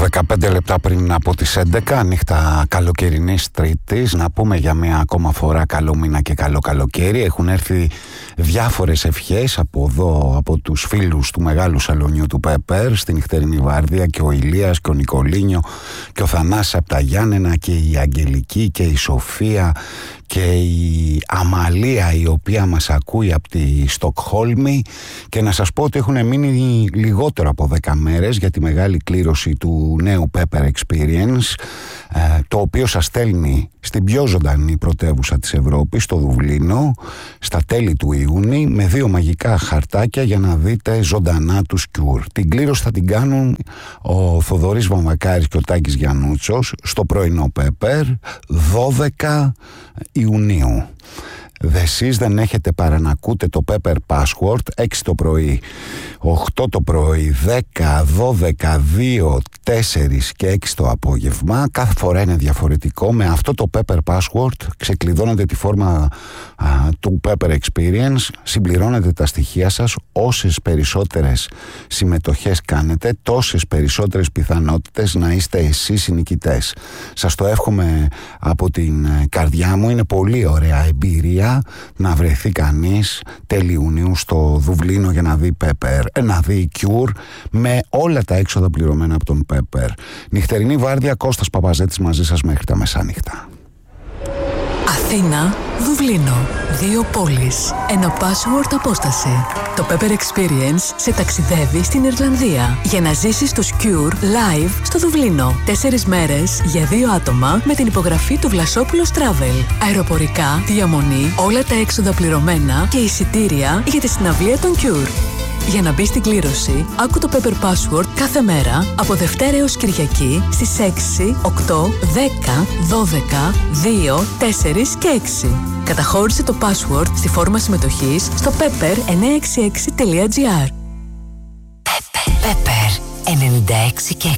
15 λεπτά πριν από τις 11, νύχτα καλοκαιρινής Τρίτης. Να πούμε για μία ακόμα φορά καλό μήνα και καλό καλοκαίρι. Έχουν έρθει διάφορες ευχές από εδώ, από τους φίλους του μεγάλου σαλονιού του Πέπερ στη νυχτερινή βάρδια, και ο Ηλίας και ο Νικολίνιο και ο Θανάσης από τα Γιάννενα και η Αγγελική και η Σοφία και η Αμαλία, η οποία μας ακούει από τη Στοκχόλμη. Και να σας πω ότι έχουν μείνει λιγότερο από 10 μέρες για τη μεγάλη κλήρωση του νέου Pepper Experience, το οποίο σας στέλνει στην πιο ζωντανή πρωτεύουσα της Ευρώπης, στο Δουβλίνο, στα τέλη του Ιούνιου, με 2 μαγικά χαρτάκια για να δείτε ζωντανά τους Cure. Την κλήρωση θα την κάνουν ο Θοδωρής Βαμβακάρης και ο Τάκης Γιαννούτσος στο πρωινό Pepper, 12 Ιουνίου. Εσείς δεν έχετε παρά να ακούτε το Pepper Password 6 το πρωί, 8 το πρωί, 10, 12, 2, 4 και 6 το απόγευμα. Κάθε φορά είναι διαφορετικό. Με αυτό το Pepper Password ξεκλειδώνετε τη φόρμα του Pepper Experience, συμπληρώνετε τα στοιχεία σας. Όσες περισσότερες συμμετοχές κάνετε, τόσες περισσότερες πιθανότητες να είστε εσείς οι νικητές. Σας το εύχομαι από την καρδιά μου. Είναι πολύ ωραία εμπειρία να βρεθεί κανείς τέλη Ιουνίου στο Δουβλίνο για να δει Pepper, να δει Cure, με όλα τα έξοδα πληρωμένα από τον Pepper. Νυχτερινή βάρδια, Κώστας Παπαζέτης μαζί σας μέχρι τα μεσάνυχτα. Αθήνα, Δουβλίνο. 2 πόλεις. Ένα password απόσταση. Το Pepper Experience σε ταξιδεύει στην Ιρλανδία για να ζήσεις τους Cure live στο Δουβλίνο. 4 μέρες για 2 άτομα με την υπογραφή του Βλασόπουλος Travel. Αεροπορικά, διαμονή, όλα τα έξοδα πληρωμένα και εισιτήρια για τη συναυλία των Cure. Για να μπει στην κλήρωση, άκου το Pepper Password κάθε μέρα από Δευτέρα έως Κυριακή στις 6, 8, 10, 12, 2, 4 και 6. Καταχώρησε το password στη φόρμα συμμετοχής στο pepper966.gr. Pepper 96 και